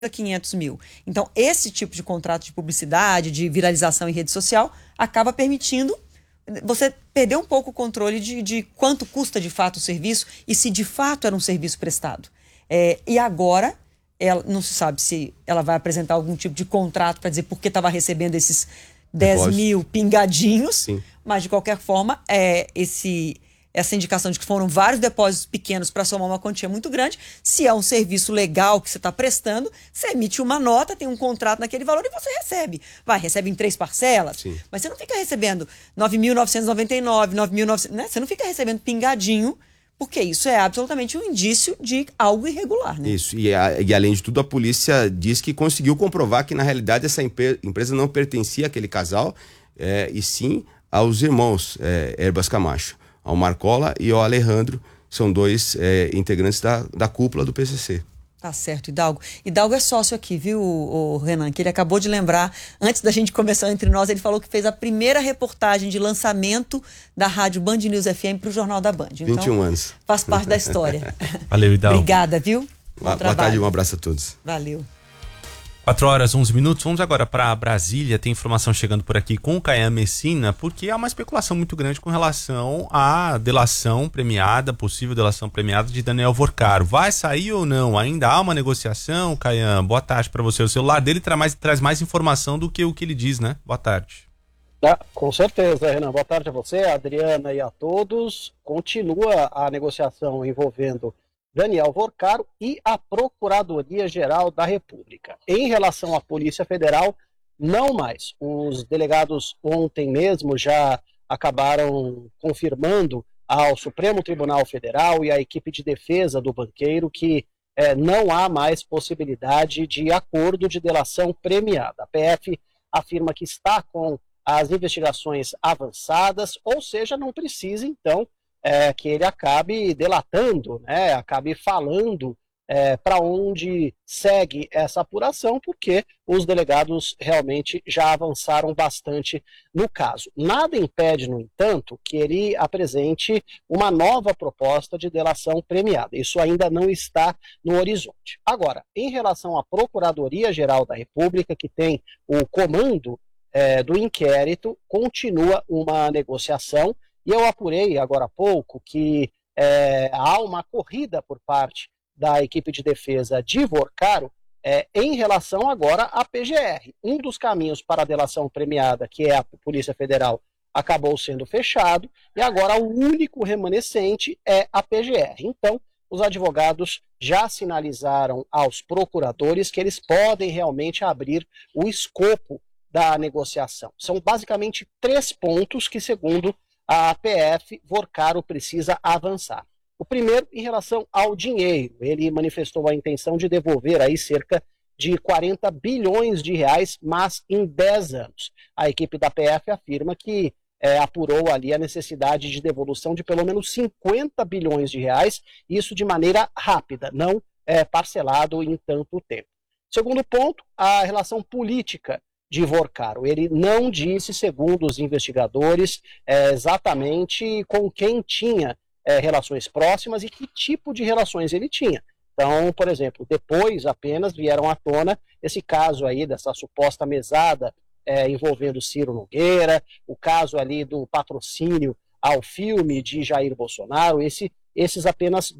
500 mil. Então, esse tipo de contrato de publicidade, de viralização em rede social, acaba permitindo você perder um pouco o controle de quanto custa de fato o serviço e se de fato era um serviço prestado. E agora, ela, não se sabe se ela vai apresentar algum tipo de contrato para dizer por que estava recebendo esses 10 mil pingadinhos, sim, mas de qualquer forma, essa indicação de que foram vários depósitos pequenos para somar uma quantia muito grande. Se é um serviço legal que você está prestando, você emite uma nota, tem um contrato naquele valor e você recebe. Recebe em 3 parcelas, sim, mas você não fica recebendo 9.999, 9.900, né? Você não fica recebendo pingadinho, porque isso é absolutamente um indício de algo irregular, né? Isso, e além de tudo, a polícia diz que conseguiu comprovar que na realidade essa empresa não pertencia àquele casal, e sim aos irmãos Herbas Camacho, ao Marcola e ao Alejandro, são 2 integrantes da cúpula do PCC. Tá certo, Hidalgo. Hidalgo é sócio aqui, viu, o Renan? Que ele acabou de lembrar, antes da gente começar entre nós, ele falou que fez a primeira reportagem de lançamento da rádio Band News FM para o Jornal da Band. Então, 21 anos. Faz parte da história. Valeu, Hidalgo. Obrigada, viu? Boa tarde, um abraço a todos. Valeu. 4h11. Vamos agora para Brasília. Tem informação chegando por aqui com o Caian Messina, porque há uma especulação muito grande com relação à delação premiada, possível delação premiada de Daniel Vorcaro. Vai sair ou não? Ainda há uma negociação, Caian? Boa tarde para você. O celular dele traz mais informação do que o que ele diz, né? Boa tarde. Com certeza, Renan. Boa tarde a você, a Adriana e a todos. Continua a negociação envolvendo Daniel Vorcaro e a Procuradoria-Geral da República. Em relação à Polícia Federal, não mais. Os delegados ontem mesmo já acabaram confirmando ao Supremo Tribunal Federal e à equipe de defesa do banqueiro que não há mais possibilidade de acordo de delação premiada. A PF afirma que está com as investigações avançadas, ou seja, não precisa, então, que ele acabe delatando, né, acabe falando para onde segue essa apuração, porque os delegados realmente já avançaram bastante no caso. Nada impede, no entanto, que ele apresente uma nova proposta de delação premiada. Isso ainda não está no horizonte. Agora, em relação à Procuradoria-Geral da República, que tem o comando do inquérito, continua uma negociação. E eu apurei agora há pouco que há uma corrida por parte da equipe de defesa de Vorcaro em relação agora à PGR. Um dos caminhos para a delação premiada, que é a Polícia Federal, acabou sendo fechado, e agora o único remanescente é a PGR. Então, os advogados já sinalizaram aos procuradores que eles podem realmente abrir o escopo da negociação. São basicamente 3 pontos que, segundo a PF, Vorcaro precisa avançar. O primeiro, em relação ao dinheiro. Ele manifestou a intenção de devolver aí cerca de 40 bilhões de reais, mas em 10 anos. A equipe da PF afirma que apurou ali a necessidade de devolução de pelo menos 50 bilhões de reais, isso de maneira rápida, não parcelado em tanto tempo. Segundo ponto, a relação política de Vorcaro. Ele não disse, segundo os investigadores, exatamente com quem tinha relações próximas e que tipo de relações ele tinha. Então, por exemplo, depois apenas vieram à tona esse caso aí dessa suposta mesada envolvendo Ciro Nogueira, o caso ali do patrocínio ao filme de Jair Bolsonaro, esses apenas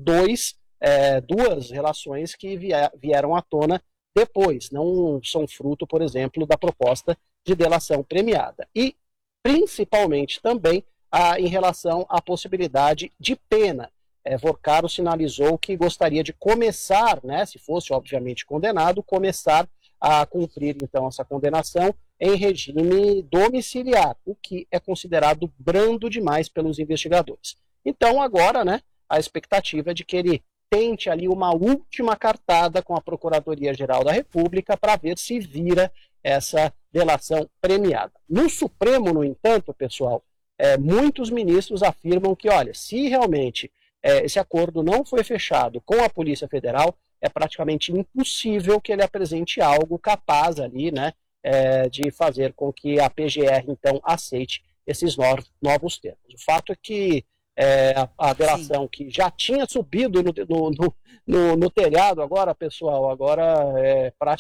duas relações que vieram à tona depois, não são fruto, por exemplo, da proposta de delação premiada. E, principalmente, também em relação à possibilidade de pena. Vorcaro sinalizou que gostaria de começar, né, se fosse, obviamente, condenado, começar a cumprir, então, essa condenação em regime domiciliar, o que é considerado brando demais pelos investigadores. Então, agora, né, a expectativa é de que ele tente ali uma última cartada com a Procuradoria-Geral da República para ver se vira essa delação premiada. No Supremo, no entanto, pessoal, muitos ministros afirmam que, olha, se realmente esse acordo não foi fechado com a Polícia Federal, é praticamente impossível que ele apresente algo capaz ali, né, de fazer com que a PGR, então, aceite esses novos termos. O fato é que a delação que já tinha subido no telhado, agora, pessoal, agora